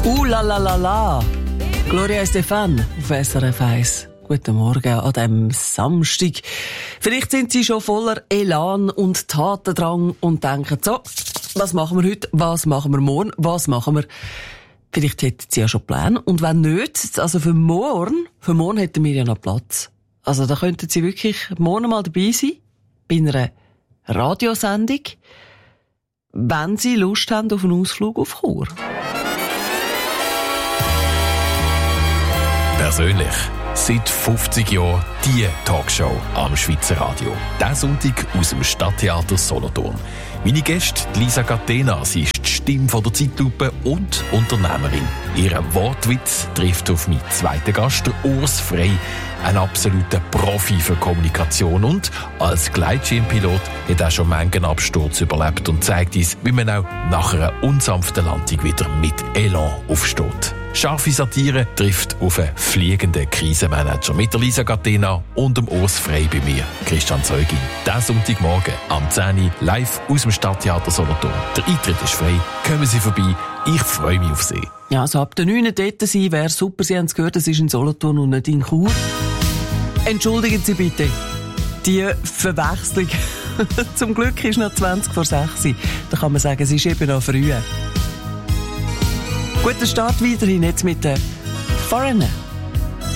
La la la la. Gloria Estefan auf SRF 1. Guten Morgen an diesem Samstag. Vielleicht sind Sie schon voller Elan und Tatendrang und denken so, was machen wir heute, was machen wir morgen, was machen wir... Vielleicht hätten Sie ja schon Pläne. Und wenn nicht, also für morgen hätten wir ja noch Platz. Also da könnten Sie wirklich morgen mal dabei sein, bei einer Radiosendung, wenn Sie Lust haben auf einen Ausflug auf Chur. Persönlich. Seit 50 Jahren die Talkshow am Schweizer Radio. Diesen Sonntag aus dem Stadttheater Solothurn. Meine Gäste, Lisa Catena, sie ist die Stimme von der Zeitlupe und Unternehmerin. Ihr Wortwitz trifft auf meinen zweiten Gast, Urs Frey, ein absoluter Profi für Kommunikation und als Gleitschirmpilot hat er schon manchen Absturz überlebt und zeigt uns, wie man auch nach einer unsanften Landung wieder mit Elan aufsteht. Scharfe Satire trifft auf einen fliegenden Krisenmanager mit der Lisa Catena und dem Urs Frey bei mir, Christian Zeugin. Diesen Sonntagmorgen am 10 Uhr live aus dem Stadttheater Solothurn. Der Eintritt ist frei. Kommen Sie vorbei. Ich freue mich auf Sie. Ja, also ab der 9. dort sein wäre super. Sie haben es gehört, es ist in Solothurn und nicht in Chur. Entschuldigen Sie bitte die Verwechslung. Zum Glück ist noch 20 vor 6. Da kann man sagen, es ist eben noch früh. Guter Start weiterhin jetzt mit den Foreigner.